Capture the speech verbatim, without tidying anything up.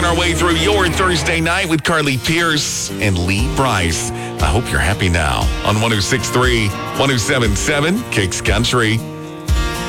our way through your Thursday night with Carly Pierce and Lee Bryce. I hope you're happy now on one oh six point three, one oh seven point seven Kicks Country.